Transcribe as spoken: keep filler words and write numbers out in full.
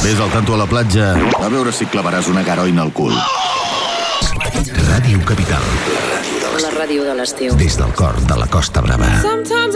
Ves al tanto a la platja, a veure si clavaràs una garoina al cul. Ràdio Capital. La ràdio de l'estiu. Des del cor de la Costa Brava.